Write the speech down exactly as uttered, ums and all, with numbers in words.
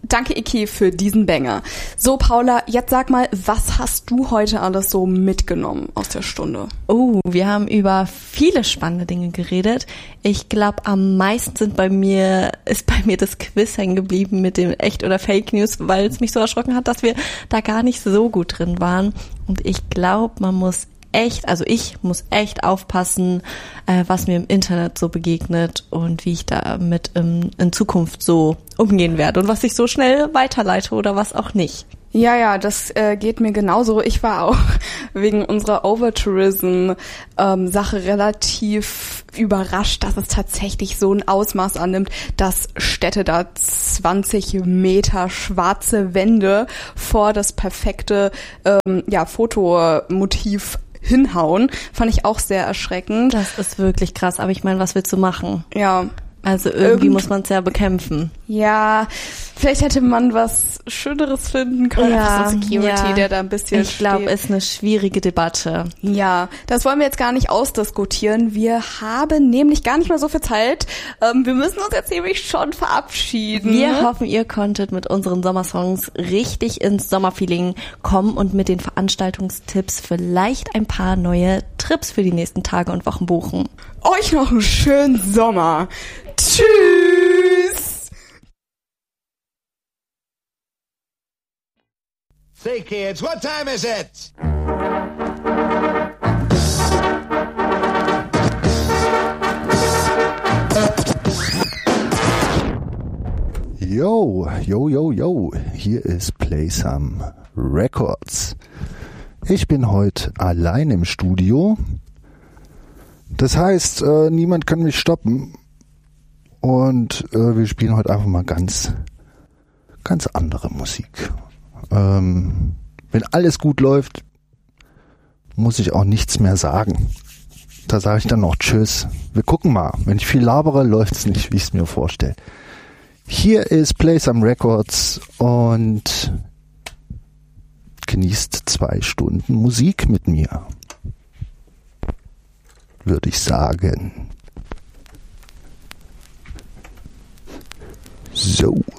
Danke, Iki, für diesen Banger. So, Paula, jetzt sag mal, was hast du heute alles so mitgenommen aus der Stunde? Oh, wir haben über viele spannende Dinge geredet. Ich glaube, am meisten sind bei mir, ist bei mir das Quiz hängen geblieben mit dem Echt- oder Fake News, weil es mich so erschrocken hat, dass wir da gar nicht so gut drin waren. Und ich glaube, man muss echt, also ich muss echt aufpassen, äh, was mir im Internet so begegnet und wie ich damit ähm, in Zukunft so umgehen werde und was ich so schnell weiterleite oder was auch nicht. Ja, ja, das äh, geht mir genauso. Ich war auch wegen unserer Overtourism-Sache ähm, relativ überrascht, dass es tatsächlich so ein Ausmaß annimmt, dass Städte da zwanzig Meter schwarze Wände vor das perfekte ähm, ja, Fotomotiv hinhauen. Fand ich auch sehr erschreckend. Das ist wirklich krass, aber ich meine, was willst du machen? Ja. Also irgendwie Irgend- muss man es ja bekämpfen. Ja, vielleicht hätte man was Schöneres finden können. Ja, so Security, ja. der da ein bisschen Ich glaube, es ist eine schwierige Debatte. Ja, das wollen wir jetzt gar nicht ausdiskutieren. Wir haben nämlich gar nicht mehr so viel Zeit. Ähm, wir müssen uns jetzt nämlich schon verabschieden. Wir hoffen, ihr konntet mit unseren Sommersongs richtig ins Sommerfeeling kommen und mit den Veranstaltungstipps vielleicht ein paar neue Trips für die nächsten Tage und Wochen buchen. Euch noch einen schönen Sommer. Tschüss! Say kids, what time is it? Yo, yo, yo, yo, hier ist Play Some Records. Ich bin heute allein im Studio. Das heißt, äh, niemand kann mich stoppen. Und äh, wir spielen heute einfach mal ganz, ganz andere Musik. Ähm, wenn alles gut läuft, muss ich auch nichts mehr sagen. Da sage ich dann noch Tschüss. Wir gucken mal. Wenn ich viel labere, läuft es nicht, wie ich es mir vorstelle. Hier ist Play Some Records und genießt zwei Stunden Musik mit mir. Würde ich sagen. So.